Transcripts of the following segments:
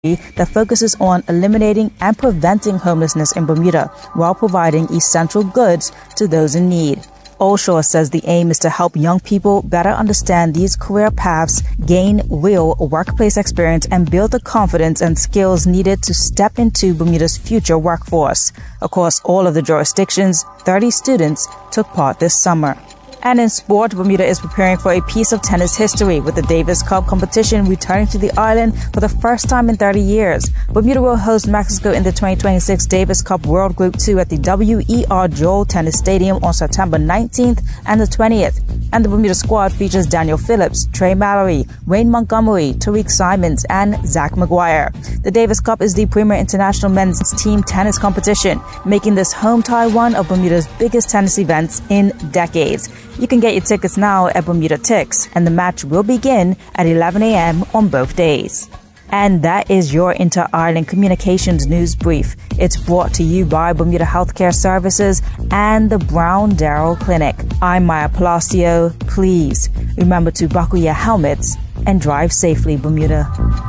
that focuses on eliminating and preventing homelessness in Bermuda while providing essential goods to those in need. Allshore says the aim is to help young people better understand these career paths, gain real workplace experience, and build the confidence and skills needed to step into Bermuda's future workforce. Across all of the jurisdictions, 30 students took part this summer. And in sport, Bermuda is preparing for a piece of tennis history with the Davis Cup competition returning to the island for the first time in 30 years. Bermuda will host Mexico in the 2026 Davis Cup World Group 2 at the W.E.R. Joel Tennis Stadium on September 19th and the 20th. And the Bermuda squad features Daniel Phillips, Trey Mallory, Wayne Montgomery, Tariq Simons, and Zach McGuire. The Davis Cup is the premier international men's team tennis competition, making this home tie one of Bermuda's biggest tennis events in decades. You can get your tickets now at Bermuda Tix, and the match will begin at 11 a.m. on both days. And that is your Inter-Island Communications News Brief. It's brought to you by Bermuda Healthcare Services and the Brown Darrell Clinic. I'm Maya Palacio. Please remember to buckle your helmets and drive safely, Bermuda.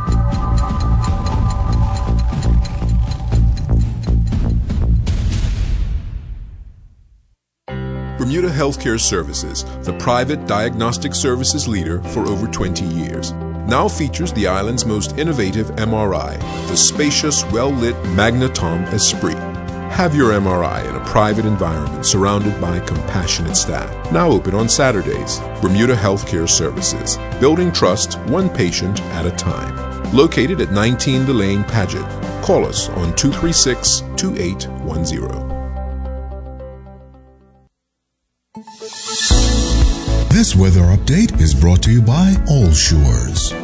Bermuda Healthcare Services, the private diagnostic services leader for over 20 years, now features the island's most innovative MRI, the spacious, well-lit Magnetom Esprit. Have your MRI in a private environment surrounded by compassionate staff. Now open on Saturdays. Bermuda Healthcare Services, building trust one patient at a time. Located at 19 Delane Paget. Call us on 236-2810. This weather update is brought to you by Allshores.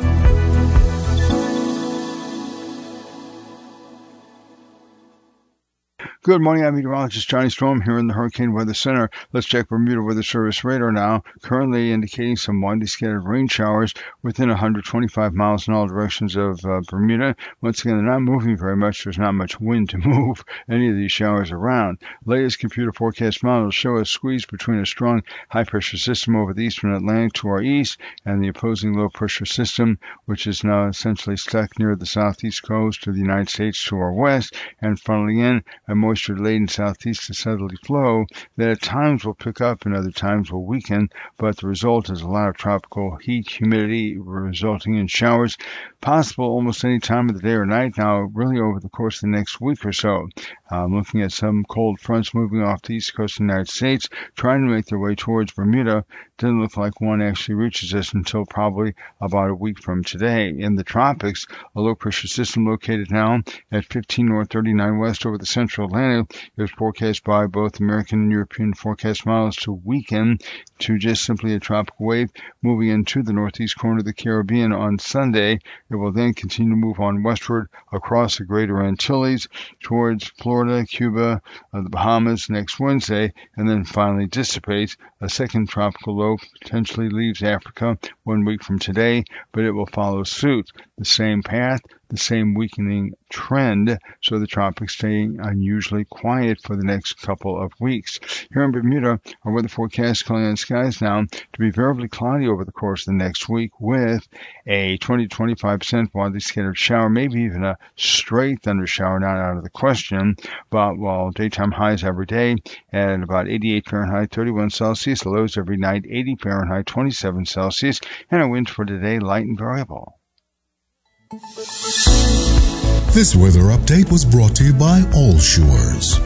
Good morning, I'm meteorologist Johnny Storm here in the Hurricane Weather Center. Let's check Bermuda Weather Service radar now, currently indicating some widely scattered rain showers within 125 miles in all directions of Bermuda. Once again, they're not moving very much. There's not much wind to move any of these showers around. Latest computer forecast models show a squeeze between a strong high-pressure system over the eastern Atlantic to our east and the opposing low-pressure system, which is now essentially stuck near the southeast coast of the United States to our west, and funneling in a moisture-laden southeast to southerly flow that at times will pick up and other times will weaken, but the result is a lot of tropical heat, humidity, resulting in showers possible almost any time of the day or night now, really over the course of the next week or so. Looking at some cold fronts moving off the east coast of the United States, trying to make their way towards Bermuda. Doesn't look like one actually reaches us until probably about a week from today. In the tropics, a low-pressure system located now at 15 north, 39 west over the central Atlantic is forecast by both American and European forecast models to weaken to just simply a tropical wave moving into the northeast corner of the Caribbean on Sunday. It will then continue to move on westward across the greater Antilles towards Florida, Cuba, the Bahamas next Wednesday, and then finally dissipates. A second tropical low potentially leaves Africa 1 week from today, but it will follow suit. The same path, the same weakening trend, so the tropics staying unusually quiet for the next couple of weeks. Here in Bermuda, our weather forecast calling on skies now to be variably cloudy over the course of the next week with a 20 to 25% widely scattered shower, maybe even a straight thunder shower, not out of the question. But while daytime highs every day at about 88 Fahrenheit, 31 Celsius, lows every night 80 Fahrenheit, 27 Celsius, and a wind for today light and variable. This weather update was brought to you by Allshores.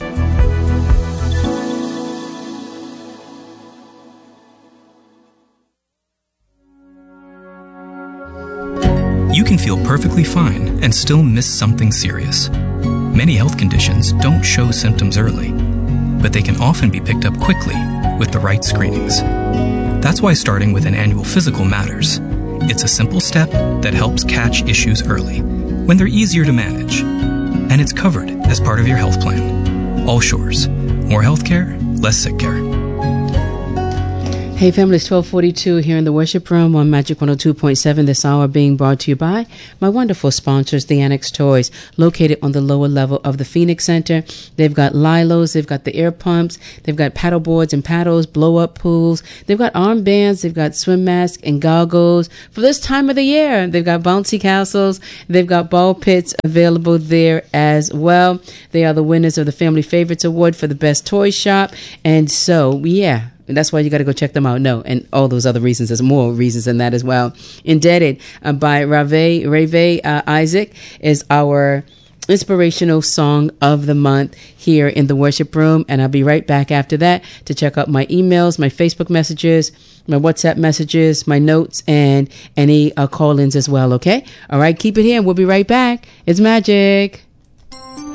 You can feel perfectly fine and still miss something serious. Many health conditions don't show symptoms early, but they can often be picked up quickly with the right screenings. That's why starting with an annual physical matters. It's a simple step that helps catch issues early, when they're easier to manage. And it's covered as part of your health plan. Allshores. More healthcare, less sick care. Hey family, it's 1242 here in the worship room on Magic 102.7. This hour being brought to you by my wonderful sponsors, the Annex Toys, located on the lower level of the Phoenix Center. They've got Lilos, they've got the air pumps, they've got paddle boards and paddles, blow-up pools, they've got armbands, they've got swim masks and goggles for this time of the year. They've got bouncy castles, they've got ball pits available there as well. They are the winners of the Family Favorites Award for the best toy shop. And so, yeah, that's why you got to go check them out. No, and all those other reasons. There's more reasons than that as well. Indebted by Rave Isaac is our inspirational song of the month here in the worship room. And I'll be right back after that to check out my emails, my Facebook messages, my WhatsApp messages, my notes, and any call-ins as well. Okay? All right. Keep it here. We'll be right back. It's Magic.